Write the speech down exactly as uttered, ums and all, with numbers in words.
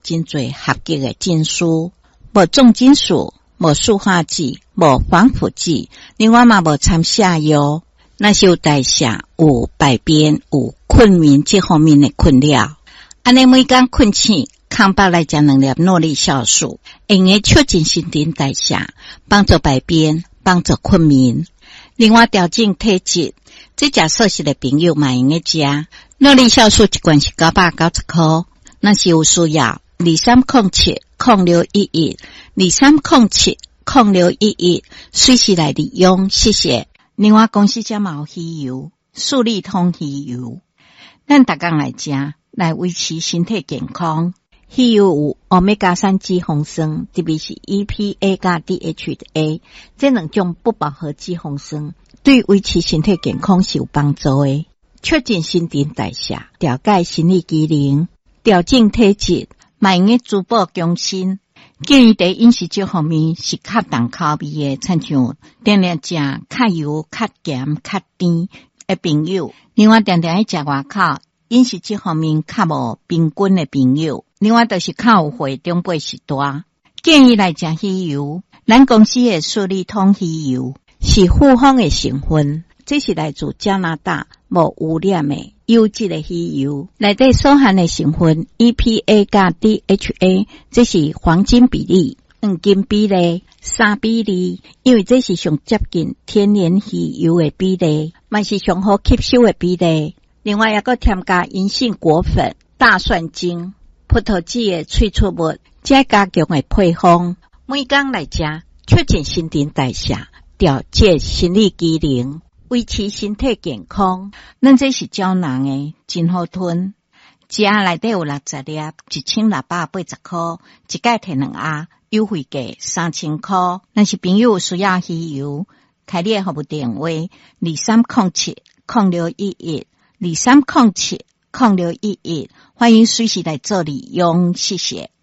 真侪合格的证书，无重金属，无塑化剂，无防腐剂，另外嘛无掺下药。那是有代谢、有排便、有困眠这方面的困扰。安尼每天困醒，空腹来食两粒诺力酵素，会用促进新陈代谢，帮助排便，帮助困眠。另外调整体质，这食素食的朋友嘛用食。诺力酵素一罐是九百九十块，那是有需要二三零七零六一一二三零七零六一一，随时来利用，谢谢。另外公司家嘛有鱼油，素利通鱼油，咱逐工来食，来维持身体健康。鱼油有欧米伽三脂肪酸，特别是 E P A 加 D H A， 这两种不饱和脂肪酸对维持身体健康是有帮助的，促进新陈代谢，调节生理机能，调整体质，嘛用滋补强身。建议在饮食这方面是较重口味的，亲像定定食较油、较咸、较甜的朋友，另外定定爱食外口饮食这方面较无平均的朋友，另外就是较有血中背时大，建议来食鱼油。咱公司的素利通鱼油是复方的成分，这是来自加拿大无污染的优质的鱼油，内底所含的成分 E P A 加 D H A， 这是黄金比例、黄金比例、三比例，因为这是上接近天然鱼油的比例，嘛是上好吸收的比例。另外还佫添加银杏果粉、大蒜精、葡萄籽的萃取物，再加强的配方。每天来食，促进新陈代谢，调节生理机能，维持身体健康。咱这是胶囊的，真好吞。一盒内底有六十粒，一千六百八十块，一盖摕两盒，优惠价三千块。若是朋友需要鱼油，开你的服务电话二三零七零六一一二三零七零六一一，欢迎随时来做利用，谢谢。